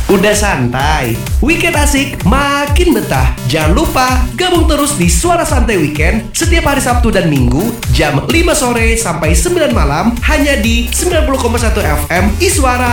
Udah santai, weekend asik makin betah. Jangan lupa gabung terus di Suara Santai Weekend setiap hari Sabtu dan Minggu jam 5 sore sampai 9 malam hanya di 90,1 FM Iswara